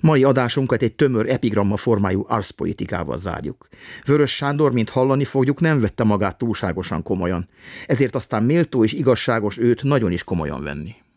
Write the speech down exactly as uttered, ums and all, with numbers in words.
Mai adásunkat egy tömör epigramma formájú arszpolitikával zárjuk. Vörös Sándor, mint hallani fogjuk, nem vette magát túlságosan komolyan. Ezért aztán méltó és igazságos őt nagyon is komolyan venni.